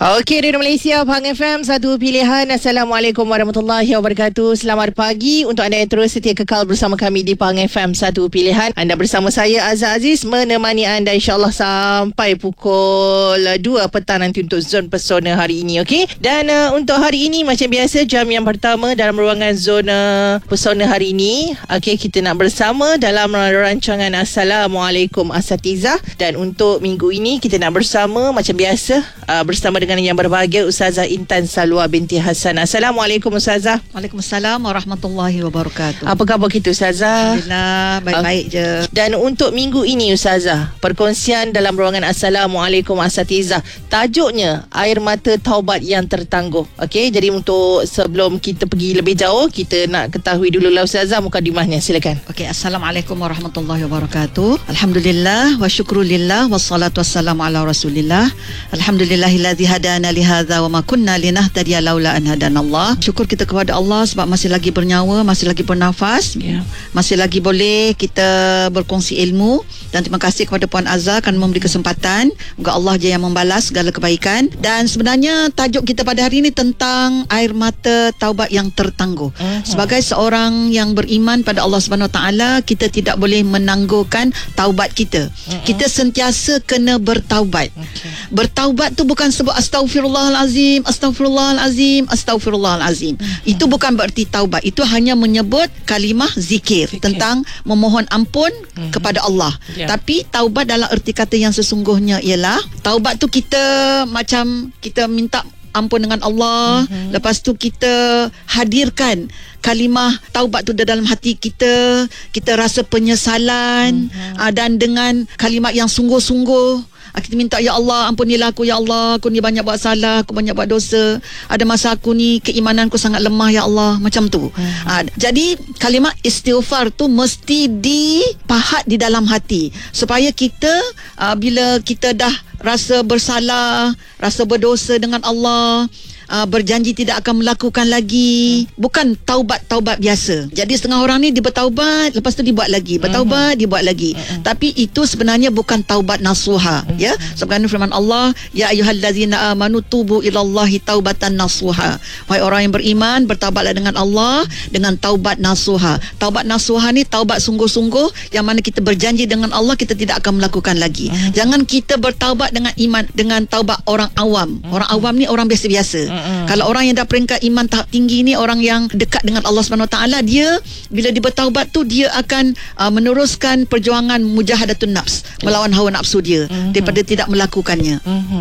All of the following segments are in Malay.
Okey, Radio Malaysia, Pahang FM, satu pilihan. Assalamualaikum warahmatullahi wabarakatuh. Selamat pagi untuk anda yang terus setia kekal bersama kami di Pahang FM, satu pilihan. Anda bersama saya, Azhar Aziz, menemani anda insyaAllah sampai pukul 2 petang nanti untuk Zon Pesona hari ini, okey? Dan untuk hari ini, macam biasa, jam yang pertama dalam ruangan Zona Pesona hari ini, okey, kita nak bersama dalam rancangan Assalamualaikum Asatizah. Dan untuk minggu ini, kita nak bersama, macam biasa, bersama dengan yang berbahagia Ustazah Intan Salwa binti Hassan. Assalamualaikum Ustazah. Waalaikumsalam warahmatullahi wabarakatuh. Apa khabar kita Ustazah? Alhamdulillah, baik-baik je. Dan untuk minggu ini Ustazah, perkongsian dalam ruangan Assalamualaikum Asatizah, tajuknya Air Mata Taubat yang Tertangguh. Okey, jadi untuk sebelum kita pergi lebih jauh, kita nak ketahui dulu lah Ustazah mukadimahnya. Silakan. Okey, Assalamualaikum warahmatullahi wabarakatuh. Alhamdulillah wa syukrulillah wassalatu wassalamu ala Rasulillah. Alhamdulillahilladzi hadana li hadza wa ma kunna linahtadiya laula an hadanallah. Syukur kita kepada Allah sebab masih lagi bernyawa, masih lagi bernafas, masih lagi boleh kita berkongsi ilmu. Dan terima kasih kepada Puan Azhar kerana memberi kesempatan. Moga Allah je yang membalas segala kebaikan. Dan sebenarnya tajuk kita pada hari ini tentang air mata taubat yang tertangguh. Sebagai seorang yang beriman pada Allah Subhanahu Wa Taala, kita tidak boleh menangguhkan taubat kita. Kita sentiasa kena bertaubat. Bertaubat tu bukan sebab Astaghfirullahalazim, Astaghfirullahalazim, Astaghfirullahalazim. Itu bukan bererti taubat. Itu hanya menyebut kalimah zikir tentang memohon ampun kepada Allah. Tapi taubat dalam erti kata yang sesungguhnya ialah taubat tu kita macam kita minta ampun dengan Allah. Lepas tu kita hadirkan kalimah taubat tu dalam hati kita. Kita rasa penyesalan dan dengan kalimat yang sungguh-sungguh kita minta, ya Allah ampunilah aku, ya Allah aku ni banyak buat salah, aku banyak buat dosa, ada masa aku ni keimananku sangat lemah, ya Allah, macam tu. Jadi kalimat istighfar tu mesti dipahat di dalam hati supaya kita bila kita dah rasa bersalah, rasa berdosa dengan Allah, berjanji tidak akan melakukan lagi. Bukan taubat biasa. Jadi setengah orang ni dia bertaubat, lepas tu dibuat lagi, bertaubat, dibuat lagi. Tapi itu sebenarnya bukan taubat nasuha. Ya, sebagaimana firman Allah, ya ayyuhallazina amanu tubu ilallahi taubatan nasuha. Wahai orang yang beriman, bertaubatlah dengan Allah dengan taubat nasuha. Taubat nasuha ni taubat sungguh-sungguh yang mana kita berjanji dengan Allah kita tidak akan melakukan lagi. Jangan kita bertaubat dengan iman, dengan taubat orang awam. Orang awam ni orang biasa-biasa. Kalau orang yang dah peringkat iman tahap tinggi ni, orang yang dekat dengan Allah Subhanahu Wa Taala, dia bila dia bertaubat tu dia akan meneruskan perjuangan mujahadatun nafs, melawan hawa nafsu dia daripada tidak melakukannya.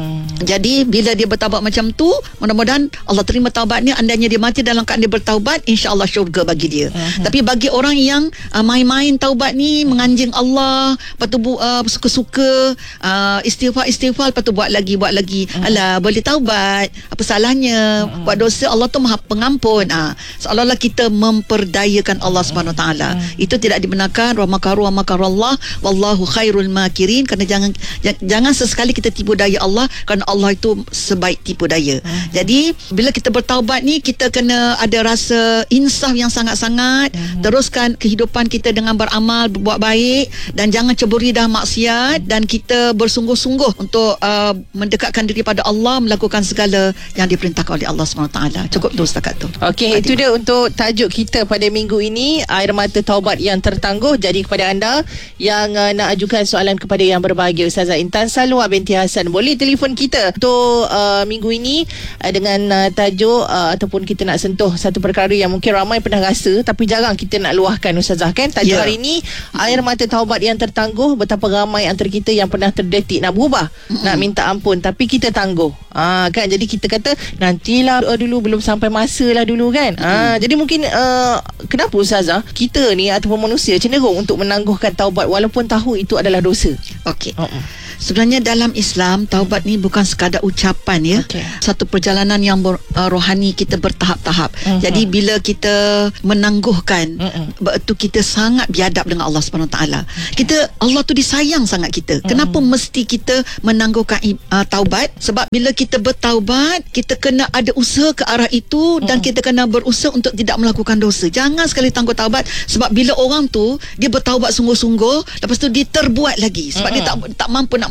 Jadi bila dia bertaubat macam tu, mudah-mudahan Allah terima taubatnya. Andainya dia mati dalam keadaan dia bertaubat, insya-Allah syurga bagi dia. Tapi bagi orang yang main-main taubat ni, menganjing Allah, lepas tu suka-suka istighfar, lepas tu buat lagi. Alah, boleh taubat, apa salahnya? Buat dosa, Allah tu Maha Pengampun. Seolah-olah kita memperdayakan Allah Subhanahu Wa Taala. Itu tidak dibenarkan. Wa makaru wa makarallah wallahu khairul makirin. Kerana jangan sesekali kita tipu daya Allah, kerana Allah itu sebaik tipu daya. Jadi bila kita bertaubat ni, kita kena ada rasa insaf yang sangat-sangat. Teruskan kehidupan kita dengan beramal, berbuat baik, dan jangan ceburi dah maksiat, dan kita bersungguh-sungguh untuk mendekatkan diri pada Allah, melakukan segala yang diperintahkan oleh Allah SWT. Cukup tu setakat tu. Okey, itu dia untuk tajuk kita pada minggu ini, air mata taubat yang tertangguh. Jadi kepada anda yang nak ajukan soalan kepada yang berbahagia Ustazah Intan Salwa binti Hassan, boleh telefon kita untuk minggu ini dengan tajuk ataupun kita nak sentuh satu perkara yang mungkin ramai pernah rasa tapi jarang kita nak luahkan Ustazah, kan? Tajuk hari ini air mata taubat yang tertangguh. Betapa ramai antara kita yang pernah terdetik nak berubah, nak minta ampun, tapi kita tangguh. Kan, jadi kita kata nantilah dulu, belum sampai masa lah dulu, kan. Jadi mungkin kenapa Ustazah kita ni ataupun manusia cenderung untuk menangguhkan taubat walaupun tahu itu adalah dosa? Okey. Sebenarnya dalam Islam, taubat ni bukan sekadar ucapan, ya. Satu perjalanan yang rohani, kita bertahap-tahap. Jadi bila kita menangguhkan, itu kita sangat biadab dengan Allah Subhanahu Wa Taala. Allah tu disayang sangat kita. Kenapa mesti kita menangguhkan taubat? Sebab bila kita bertaubat, kita kena ada usaha ke arah itu, dan kita kena berusaha untuk tidak melakukan dosa. Jangan sekali tangguh taubat, sebab bila orang tu dia bertaubat sungguh-sungguh, lepas tu dia terbuat lagi sebab dia tak mampu nak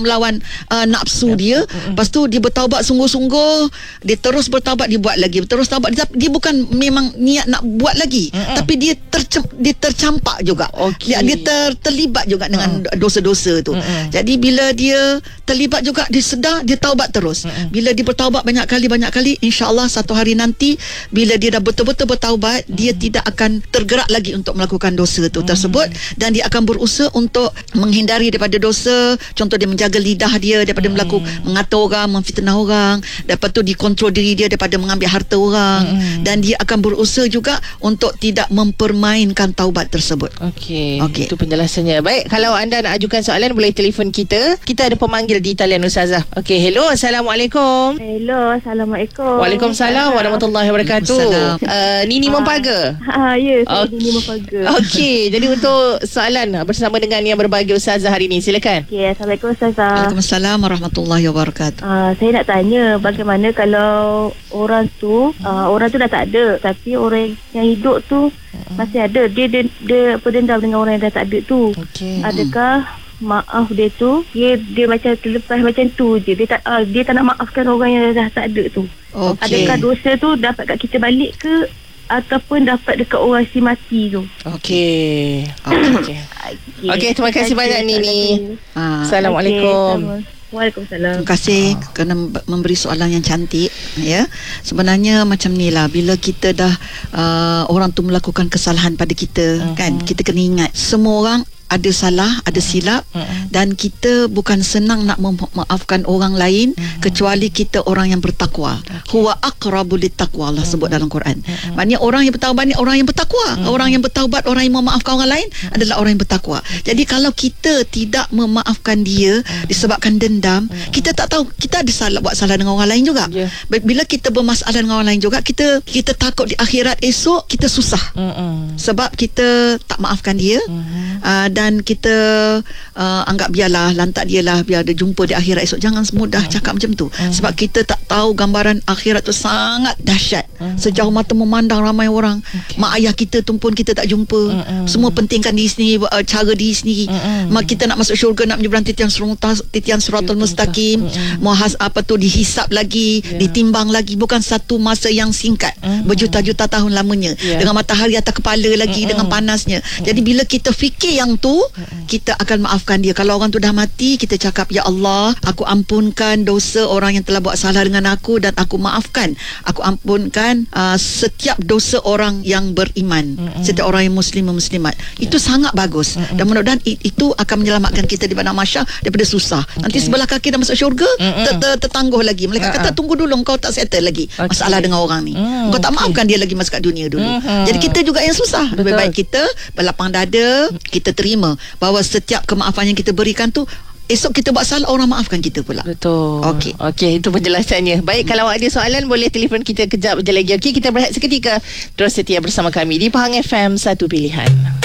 melawan nafsu dia. Lepas tu dia bertaubat sungguh-sungguh, dia terus bertaubat, dia buat lagi, terus taubat. Dia bukan memang niat nak buat lagi, tapi dia tercampak juga. Dia terlibat juga dengan dosa-dosa tu. Jadi bila dia terlibat juga, dia sedar, dia taubat terus. Bila dia bertaubat banyak kali, insya-Allah satu hari nanti bila dia dah betul-betul bertaubat, dia tidak akan tergerak lagi untuk melakukan dosa tu tersebut, dan dia akan berusaha untuk menghindari daripada dosa. Contoh, dia menjaga lidah dia daripada mengata orang, memfitnah orang. Lepas tu dikontrol diri dia daripada mengambil harta orang, dan dia akan berusaha juga untuk tidak mempermainkan taubat tersebut. Okey. Itu penjelasannya. Baik, kalau anda nak ajukan soalan boleh telefon kita. Kita ada pemanggil di talian Ustazah. Okey, hello, Assalamualaikum. Hello, Assalamualaikum. Waalaikumsalam warahmatullahi wabarakatuh. Nini Mempaga. Ya, saya Nini Mempaga. Okey, jadi untuk soalan bersama dengan yang berbahagia Ustazah hari ini, silakan. Okey, Assalamualaikum Ustazah. Waalaikumsalam warahmatullahi wabarakatuh. Saya nak tanya, bagaimana kalau orang tu dah tak ada, tapi orang yang hidup tu masih ada. Dia berdendam dengan orang yang dah tak ada tu. Adakah maaf dia tu, dia macam terlepas macam tu je, dia tak nak maafkan orang yang dah tak ada tu? Adakah dosa tu dapat kat kita balik ke, ataupun dapat dekat orang si mati tu? Okey, terima kasih banyak Nini. Assalamualaikum. Waalaikumsalam. Terima kasih kerana memberi soalan yang cantik. Ya, sebenarnya macam ni lah, bila kita dah orang tu melakukan kesalahan pada kita, kan, kita kena ingat semua orang ada salah, ada silap, dan kita bukan senang nak memaafkan orang lain kecuali kita orang yang bertakwa. Huwa aqrabu littaqwa, Allah sebut dalam Quran. Maknanya orang yang bertaubat ni orang yang bertakwa. Orang yang bertaubat, orang yang memaafkan orang lain adalah orang yang bertakwa. Jadi kalau kita tidak memaafkan dia disebabkan dendam, kita tak tahu kita ada buat salah dengan orang lain juga. Bila kita bermasalah dengan orang lain juga, kita takut di akhirat esok kita susah. Sebab kita tak maafkan dia, dan kita anggap biarlah, lantak dia lah, biar dia jumpa di akhirat esok. Jangan semudah cakap macam tu, sebab kita tak tahu gambaran akhirat tu sangat dahsyat. Sejauh mata memandang ramai orang. Mak ayah kita tu pun kita tak jumpa. Semua pentingkan diri sendiri, cara diri sendiri. Mak kita nak masuk syurga, nak menyeberang titian siratal mustaqim, dihisap lagi, ditimbang lagi, bukan satu masa yang singkat, berjuta-juta tahun lamanya, dengan matahari atas kepala lagi, dengan panasnya. Jadi bila kita fikir yang tu, kita akan maafkan dia. Kalau orang tu dah mati, kita cakap, ya Allah, aku ampunkan dosa orang yang telah buat salah dengan aku, dan aku maafkan, aku ampunkan setiap dosa orang yang beriman, setiap orang yang muslimat. Itu sangat bagus, dan mudah-mudahan itu akan menyelamatkan kita di padang mahsyar daripada susah. Nanti sebelah kaki dah masuk syurga, tertangguh lagi. Mereka kata, tunggu dulu, kau tak settle lagi masalah dengan orang ni, kau tak maafkan dia lagi masa kat dunia dulu. Jadi kita juga yang susah. Lebih baik kita berlapang dada, kita terima bahawa setiap kemaafan yang kita berikan tu, esok kita buat salah, orang maafkan kita pula. Betul. Okey, itu penjelasannya. Baik, kalau ada soalan boleh telefon kita kejap je lagi. Okey, kita berehat seketika. Terus setia bersama kami di Pahang FM, satu pilihan.